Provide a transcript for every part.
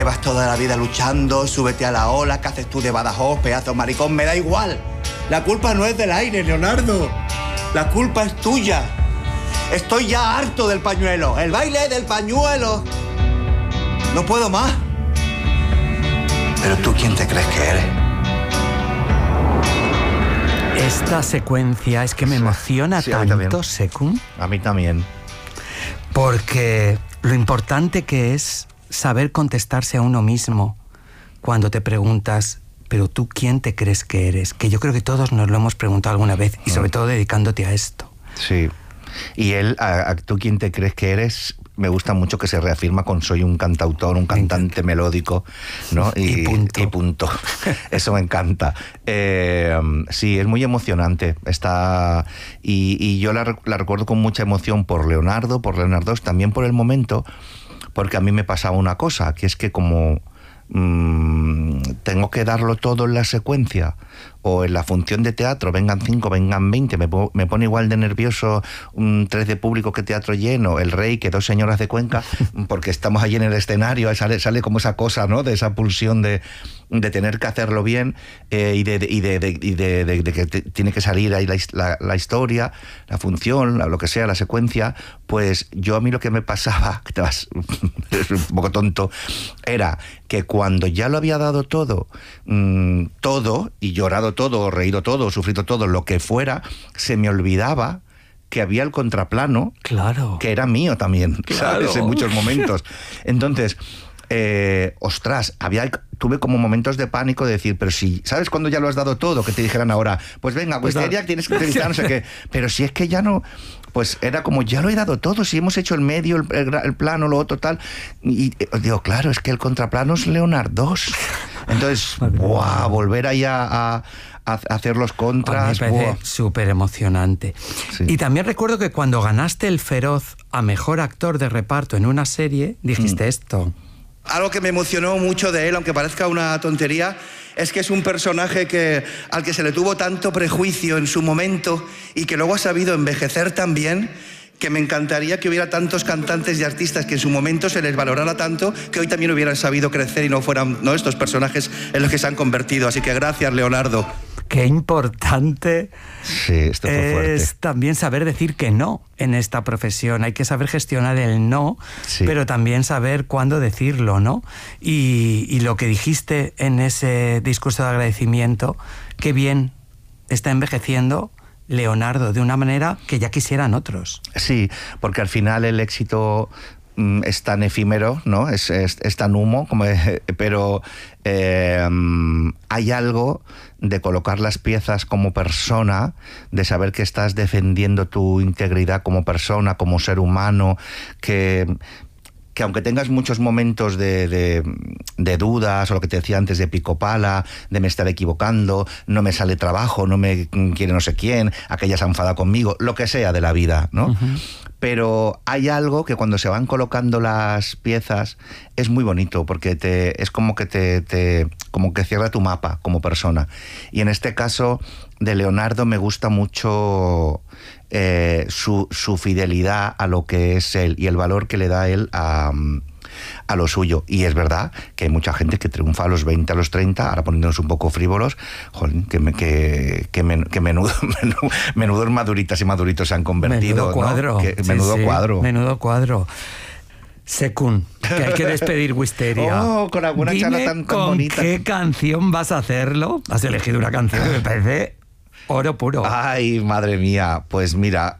Llevas toda la vida luchando, súbete a la ola, ¿qué haces tú de Badajoz, pedazo maricón? Me da igual. La culpa no es del aire, Leonardo. La culpa es tuya. Estoy ya harto del pañuelo. El baile del pañuelo. No puedo más. Pero tú, ¿quién te crees que eres? Esta secuencia es que me emociona tanto, Sekun. A mí también. Porque lo importante que es saber contestarse a uno mismo cuando te preguntas, pero tú, ¿quién te crees que eres? Que yo creo que todos nos lo hemos preguntado alguna vez, y sobre todo dedicándote a esto. Sí. Y él, tú, ¿quién te crees que eres? Me gusta mucho que se reafirma con soy un cantautor, un cantante melódico, ¿no? Y punto. Eso me encanta. Sí, es muy emocionante. Y yo la recuerdo con mucha emoción por Leonardo, también por el momento, porque a mí me pasaba una cosa, que es que como tengo que darlo todo en la secuencia o en la función de teatro, vengan 5, vengan 20, me pone igual de nervioso un 3 de público que teatro lleno, El Rey, que 2 señoras de Cuenca, porque estamos allí en el escenario, sale como esa cosa, ¿no? De esa pulsión de tener que hacerlo bien, y de que tiene que salir ahí la historia, la función, lo que sea, la secuencia. Pues yo, a mí lo que me pasaba, que es un poco tonto, era que cuando ya lo había dado todo, y llorado todo, reído todo, sufrido todo, lo que fuera, se me olvidaba que había el contraplano, claro, que era mío también, claro, ¿sabes? En muchos momentos. Entonces, tuve como momentos de pánico de decir, pero si, ¿sabes cuando ya lo has dado todo? Que te dijeran ahora, pues venga, pues ya tienes que entrevistar, no sé qué. Pero si es que ya no, pues era como, ya lo he dado todo, si hemos hecho el medio, el plano, lo otro, tal. Y digo, claro, es que el contraplano es Leonardo. Entonces, ¡buah! Volver ahí a hacer los contras. Me parece súper emocionante. Sí. Y también recuerdo que cuando ganaste el Feroz a Mejor Actor de Reparto en una serie, dijiste esto. Algo que me emocionó mucho de él, aunque parezca una tontería, es que es un personaje al que se le tuvo tanto prejuicio en su momento y que luego ha sabido envejecer tan bien, que me encantaría que hubiera tantos cantantes y artistas que en su momento se les valorara tanto, que hoy también hubieran sabido crecer y no fueran, ¿no?, estos personajes en los que se han convertido. Así que gracias, Leonardo. Qué importante esto fue fuerte. Es también saber decir que no en esta profesión. Hay que saber gestionar el no, pero también saber cuándo decirlo, ¿no? Y lo que dijiste en ese discurso de agradecimiento, qué bien está envejeciendo Leonardo de una manera que ya quisieran otros. Sí, porque al final el éxito es tan efímero, ¿no? Es tan humo, pero hay algo de colocar las piezas como persona, de saber que estás defendiendo tu integridad como persona, como ser humano, que aunque tengas muchos momentos de dudas, o lo que te decía antes de pico pala, de me estar equivocando, no me sale trabajo, no me quiere no sé quién, aquella se enfada conmigo, lo que sea de la vida, ¿no? Uh-huh. Pero hay algo que cuando se van colocando las piezas es muy bonito, porque es como que como que cierra tu mapa como persona. Y en este caso de Leonardo me gusta mucho su fidelidad a lo que es él y el valor que le da él a lo suyo. Y es verdad que hay mucha gente que triunfa a los 20, a los 30, ahora poniéndonos un poco frívolos, joder, que menudos maduritas y maduritos se han convertido. Menudo cuadro. ¿No? Menudo cuadro. Menudo cuadro. Sekun, que hay que despedir Wisteria. Con alguna charla tan bonita. ¿Con qué canción vas a hacerlo? Has elegido una canción que me parece oro puro. Ay, madre mía. Pues mira,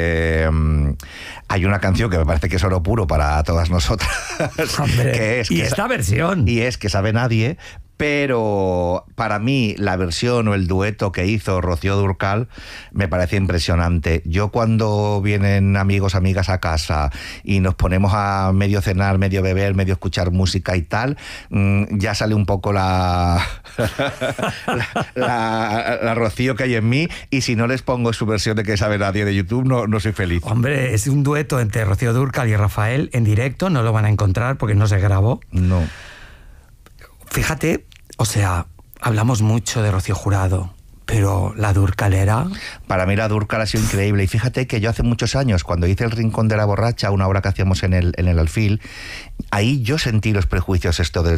hay una canción que me parece que es oro puro para todas nosotras. Hombre, esta versión. Y es Que sabe nadie. Pero para mí la versión o el dueto que hizo Rocío Dúrcal me parece impresionante. Yo cuando vienen amigos, amigas a casa y nos ponemos a medio cenar, medio beber, medio escuchar música y tal, ya sale un poco la Rocío que hay en mí, y si no les pongo su versión de Que sabe nadie de YouTube, no soy feliz. Hombre, es un dueto entre Rocío Dúrcal y Rafael en directo, no lo van a encontrar porque no se grabó. No. Fíjate, o sea, hablamos mucho de Rocío Jurado, Pero la Dúrcal Para mí la Dúrcal ha sido increíble. Y fíjate que yo hace muchos años, cuando hice El Rincón de la Borracha, una obra que hacíamos en el Alfil, ahí yo sentí los prejuicios